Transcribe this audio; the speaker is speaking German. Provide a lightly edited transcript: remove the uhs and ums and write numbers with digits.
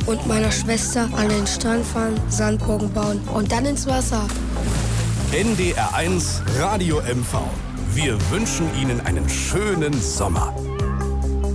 und meiner Schwester an den Strand fahren, Sandburgen bauen und dann ins Wasser. NDR1 Radio MV. Wir wünschen Ihnen einen schönen Sommer.